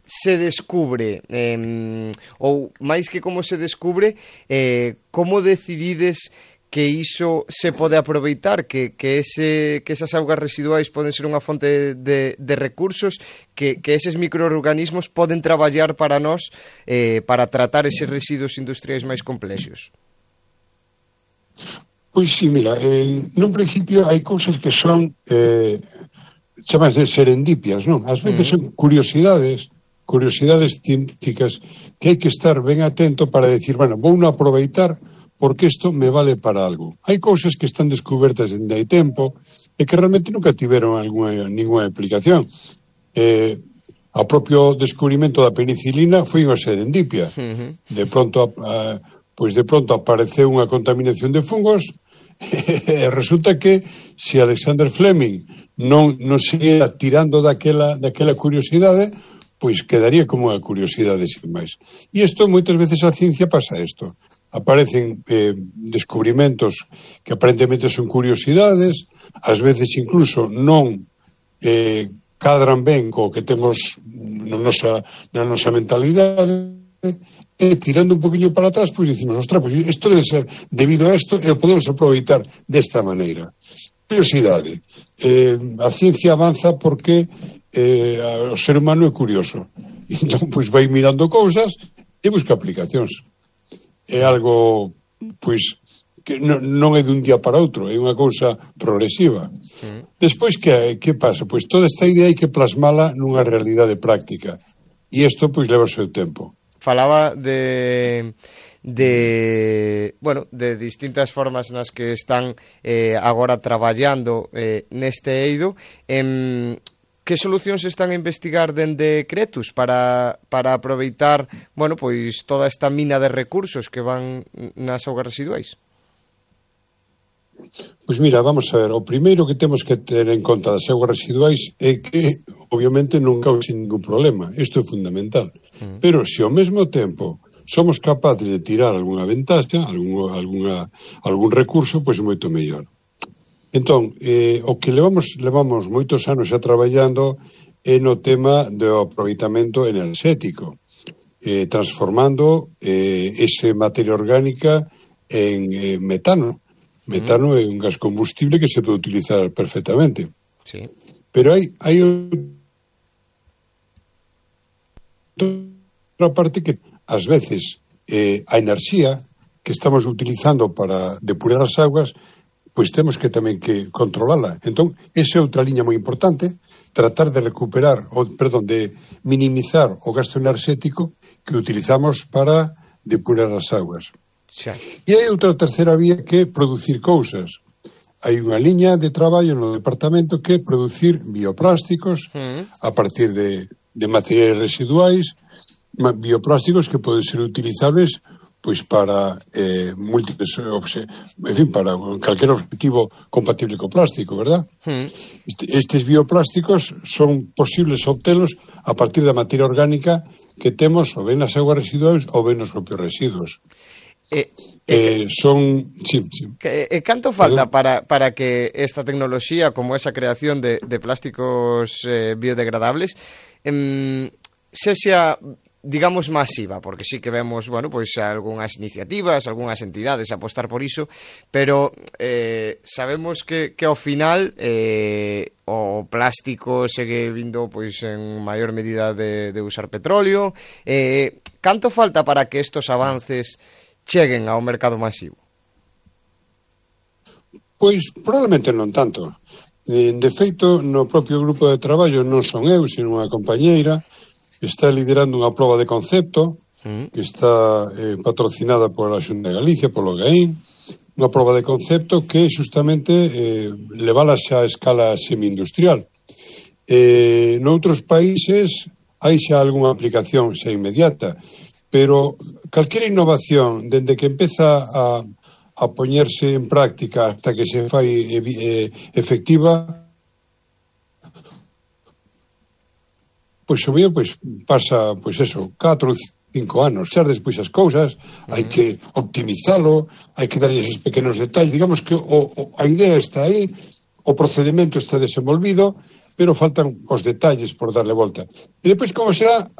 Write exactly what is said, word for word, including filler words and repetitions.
se descubre, eh, ou máis que como se descubre, eh, como decidides que iso se pode aproveitar, que, que, ese, que esas augas residuais poden ser unha fonte de, de recursos, que, que eses microorganismos poden traballar para nós eh, para tratar eses residuos industriais máis complexos? Pois sí, mira, en nun principio hai cousas que son eh, chamas de serendipias, non? Ás veces uh-huh. son curiosidades, curiosidades científicas que hai que estar ben atento para decir, bueno, vou non aproveitar porque isto me vale para algo. Hai cousas que están descubertas dende hai tempo e que realmente nunca tiveron alguna, ninguna aplicación. Eh, o propio descubrimento da penicilina foi unha serendipia. Uh-huh. De pronto, a, pois de pronto apareceu unha contaminación de fungos e resulta que se Alexander Fleming non, non seguía tirando daquela, daquela curiosidade, pois quedaría como unha curiosidade sin máis. E isto, moitas veces a ciencia pasa isto. Aparecen eh, descubrimentos que aparentemente son curiosidades, ás veces incluso non eh, cadran ben co que temos na nosa, na nosa mentalidade, e tirando un poquinho para atrás, pois dicimos, ostras, pois isto debe ser debido a isto e podemos aproveitar desta maneira. Curiosidade. Eh, a ciencia avanza porque eh, o ser humano é curioso. Entón, pois vai mirando cousas e busca aplicacións. É algo, pois, que non, non é dun día para outro, é unha cousa progresiva. Mm. Despois, que, que pasa? Pois toda esta idea hai que plasmala nunha realidade práctica. E isto, pois, leva o seu tempo. Falaba de... de, bueno, de distintas formas nas que están eh, agora traballando eh, neste eido. En... Que solucións están a investigar dende Cretus para, para aproveitar, bueno, pois toda esta mina de recursos que van nas augas residuais? Pois mira, vamos a ver, o primeiro que temos que ter en conta das augas residuais é que, obviamente, non cause ningún problema. Isto é fundamental. Mm. Pero, se ao mesmo tempo somos capaces de tirar algunha ventaxa, algún, alguna, algún recurso, pois moito mellor. Entón, eh, o que levamos, levamos moitos anos a traballando é no tema do aproveitamento enerxético, eh, transformando eh, ese materia orgánica en eh, metano. Metano mm. é un gas combustible que se pode utilizar perfectamente. Sí. Pero hai, hai outra parte que, ás veces, eh, a enerxía que estamos utilizando para depurar as augas, pois temos que tamén que controlala. Entón, esa é outra liña moi importante, tratar de recuperar, ou, perdón, de minimizar o gasto enerxético que utilizamos para depurar as augas. Xa. E hai outra terceira vía que é producir cousas. Hai unha liña de traballo no departamento que é producir bioplásticos mm. a partir de, de materiais residuais, bioplásticos que poden ser utilizables pois para eh, múltiples en fin, para calquer objetivo compatible co plástico, verdad? Mm. Este, estes bioplásticos son posibles obtelos a partir da materia orgánica que temos ou ben nas augas residuais ou ben nos propios residuos. Eh, eh, son sí, sí. Eh, canto falta para, para que esta tecnoloxía, como esa creación de, de plásticos eh, biodegradables, eh, sexa, digamos, masiva, porque sí que vemos, bueno, pois algunhas iniciativas, algunhas entidades apostar por iso, pero eh, sabemos que, que ao final eh, o plástico segue vindo pois en maior medida de, de usar petróleo. Eh, canto falta para que estos avances cheguen ao mercado masivo? Pois probablemente non tanto. De feito, no propio grupo de traballo non son eu, sino unha compañeira está liderando unha proba de concepto mm. que está eh, patrocinada pola Xunta de Galicia, polo GAIN, unha proba de concepto que justamente eh, levala xa a escala semi-industrial. Eh, noutros países hai xa algunha aplicación xa inmediata, pero calquera innovación, dende que empeza a, a poñerse en práctica hasta que se fai eh, efectiva, pois o mío pois, pasa, pois eso, catro ou cinco anos. Xa despois as cousas, uh-huh. hai que optimizalo, hai que darlle esos pequenos detalles. Digamos que o, o, a idea está aí, o procedimento está desenvolvido, pero faltan os detalles por darle volta. E depois, como será,